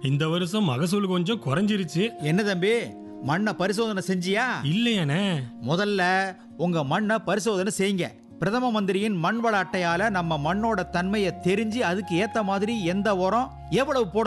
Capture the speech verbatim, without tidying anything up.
இந்த வருஷம் மகசூல் கொஞ்சம் குறைஞ்சிருச்சு. என்ன தம்பி, மண்ணை பரிசோதனை செஞ்சியா? இல்லையானே. முதல்ல உங்க மண்ணை பரிசோதனை செய்யுங்க. பிரதம மந்திரியின் மண் வள அட்டையால நம்ம மண்ணோட தன்மையை தெரிஞ்சு அதுக்கு ஏத்த மாதிரி எந்த உரம் எவ்வளவு போடணும்